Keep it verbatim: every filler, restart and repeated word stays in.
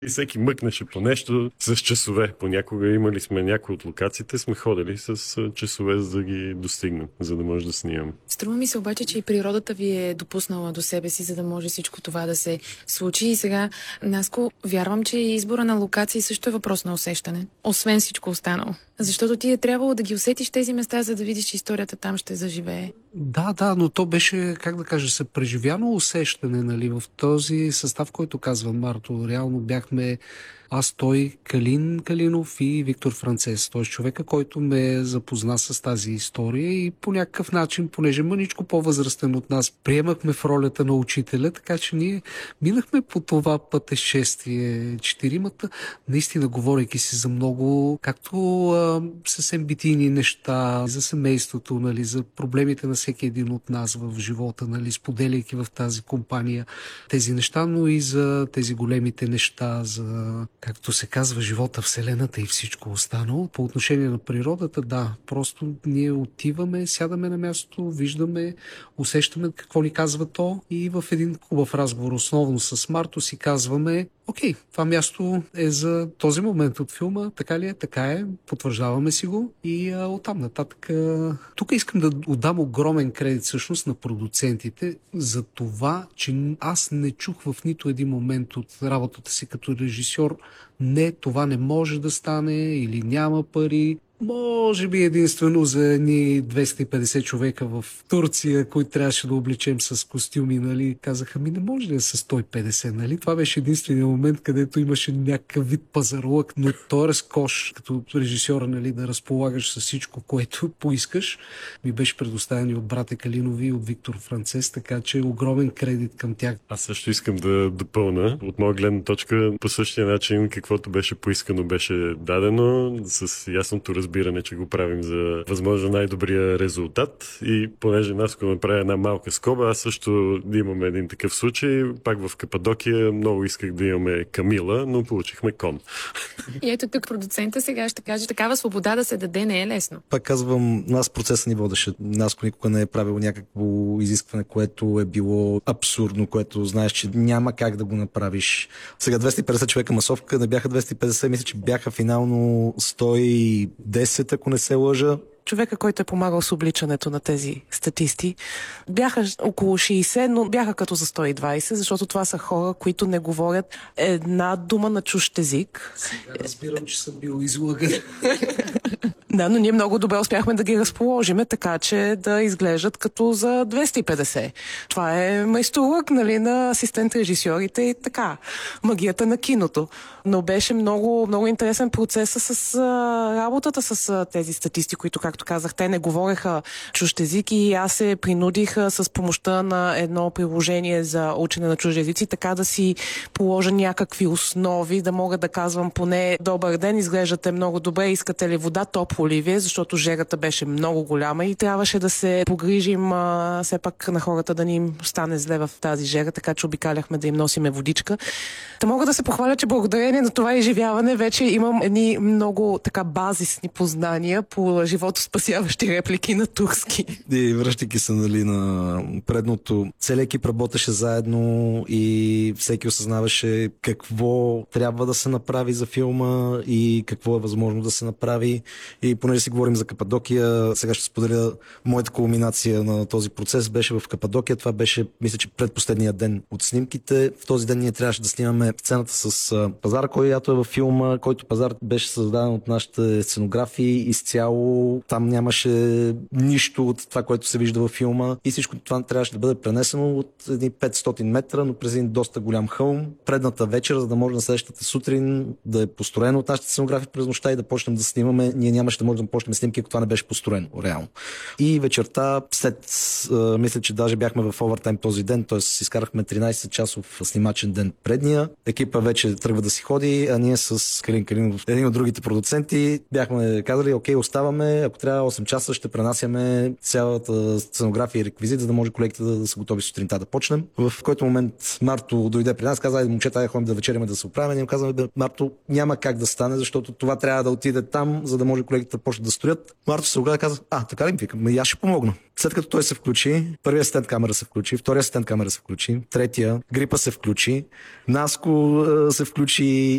И всеки мъкнеше по нещо с часове. Понякога имали сме някои от локациите, сме ходили с часове, за да ги достигнем, за да може да снимаме. Струва ми се обаче, че и природата ви е допуснала до себе си, за да може всичко това да се случи. И сега, Наско, вярвам, че избора на локации също е въпрос на усещане. Освен всичко останало. Защото ти е трябвало да ги усетиш тези места, за да видиш, че историята там ще заживее. Да, да, но то беше, как да кажа, се преживяно усещане, нали, в този състав, който казва Марто. Реално бяхме аз, той, Калин Калинов и Виктор Францес. Той е човека, който ме запозна с тази история и по някакъв начин, понеже мъничко по-възрастен от нас, приемахме в ролята на учителя, така че ние минахме по това пътешествие четиримата, наистина говорейки си за много, както а, съвсем битийни неща, за семейството, нали, за проблемите на всеки един от нас в живота, нали, споделяйки в тази компания тези неща, но и за тези големите неща, за, както се казва, живота, вселената и всичко останало. По отношение на природата, да, просто ние отиваме, сядаме на място, виждаме, усещаме какво ни казва то и в един хубав разговор, основно с Марто, си казваме: окей, това място е за този момент от филма, така ли е, така е, потвърждаваме си го и а, оттам нататък. А... Тук искам да отдам огромен кредит всъщност на продуцентите за това, че аз не чух в нито един момент от работата си като режисьор: не, това не може да стане или няма пари. Може би единствено за едни двеста и петдесет човека в Турция, които трябваше да облечем с костюми, нали, казаха: ми не може ли да са сто и петдесет, нали? Това беше единственият момент, където имаше някакъв вид пазарлък, но той разкош като режисьор, нали, да разполагаш с всичко, което поискаш, ми беше предоставен и от брата Калинови и от Виктор Францес, така че огромен кредит към тях. Аз също искам да допълна. От моя гледна точка, по същия начин, каквото беше поискано, беше дадено, с ясното разбиране, че го правим за възможно най-добрия резултат. И понеже Наско направи една малка скоба, аз също да имаме един такъв случай. Пак в Кападокия много исках да имаме Камила, но получихме кон. И ето тук продуцента сега ще каже: такава свобода да се даде не е лесно. Пак казвам, нас процеса ни водеше. Наско никога не е правил някакво изискване, което е било абсурдно, което знаеш, че няма как да го направиш. Сега двеста и петдесет човека масовка, не бяха двеста и петдесет, мисля, че бяха финално сто и десет, ако не се лъжа. Човека, който е помагал с обличането на тези статисти, бяха около шейсет, но бяха като за сто и двайсет, защото това са хора, които не говорят една дума на чужд език. Сега разбирам, че съм бил излъган. Да, но ние много добре успяхме да ги разположиме, така че да изглеждат като за двеста и петдесет. Това е майсторлък, нали, на асистент-режисьорите и така. Магията на киното. Но беше много, много интересен процес с а, работата с а, тези статисти, които, както казах, те не говореха чужд език и аз се принудих а, с помощта на едно приложение за учене на чужди езици, така да си положа някакви основи, да мога да казвам поне: добър ден, изглеждате много добре, искате ли вода, топло ли ви е, защото жегата беше много голяма и трябваше да се погрижим а, все пак на хората да ни им стане зле в тази жега, така че обикаляхме да им носиме водичка. Та мога да се похваля, че благодарение на това изживяване вече имам едни много така базисни познания по животоспасяващи реплики на турски. И връщайки се, нали, на предното, целият екип работеше заедно и всеки осъзнаваше какво трябва да се направи за филма и какво е възможно да се направи. И понеже си говорим за Кападокия, сега ще споделя моята кулминация на този процес. Беше в Кападокия. Това беше, мисля, че предпоследния ден от снимките. В този ден ние трябваше да снимаме сцената с пазара, който е във филма, който пазар беше създаден от нашите сценографии изцяло. Там нямаше нищо от това, което се вижда във филма и всичко това трябваше да бъде пренесено от едни петстотин метра, но през един доста голям хълм. Предната вечер, за да може на следващата сутрин да е построено от нашите сценографии през нощта и да почнем да снимаме. Ние нямаше да можем да почнем снимки, ако това не беше построено реално. И вечерта, след, а, мисля, че даже бяхме в овертайм този ден, т.е. изкарахме тринайсет часов снимачен ден предния. Екипа вече тръгва да си ходи, а ние с Калин Калинов, един от другите продуценти, бяхме казали: окей, оставаме, ако трябва осем часа ще пренасяме цялата сценография и реквизит, за да може колегите да, да са готови сутринта да почнем. В който момент Марто дойде при нас, каза: айде, момчета, айде ходим да вечеряме, да се оправим. Ние казваме: Марто, няма как да стане, защото това трябва да отиде там, за да може колегите да почнат да строят. Марто се огледа и каза: а, така ли ми викам? И аз ще помогна. След като той се включи, първия асистент камера се включи, втория асистент камера се включи, третия, грипа се включи, Наско се включи